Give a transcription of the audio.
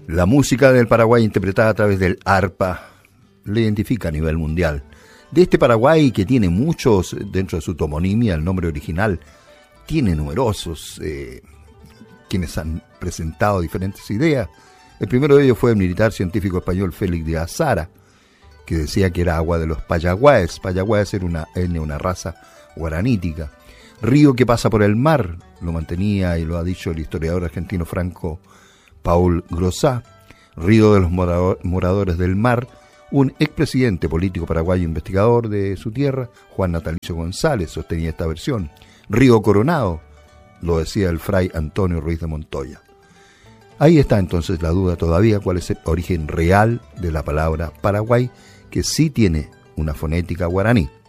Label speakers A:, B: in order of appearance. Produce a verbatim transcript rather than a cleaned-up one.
A: La música del Paraguay interpretada a través del arpa le identifica a nivel mundial. De este Paraguay, que tiene muchos, dentro de su toponimia, el nombre original, tiene numerosos eh, quienes han presentado diferentes ideas. El primero de ellos fue el militar científico español Félix de Azara, que decía que era agua de los Payaguáes. Payaguáes era una etnia, una raza guaranítica. Río que pasa por el mar, lo mantenía y lo ha dicho el historiador argentino Franco Paul Grossá. Río de los moradores del mar, un expresidente político paraguayo investigador de su tierra, Juan Natalicio González, sostenía esta versión. Río Coronado, lo decía el fray Antonio Ruiz de Montoya. Ahí está entonces la duda todavía, cuál es el origen real de la palabra Paraguay, que sí tiene una fonética guaraní.